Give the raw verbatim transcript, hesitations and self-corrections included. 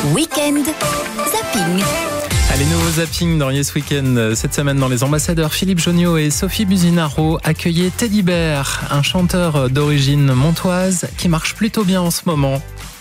Week-end Zapping. Allez, nouveau zapping dans Yes Weekend. Cette semaine, dans Les Ambassadeurs, Philippe Jonniot et Sophie Buzinaro accueillaient Teddy Bear, un chanteur d'origine montoise qui marche plutôt bien en ce moment.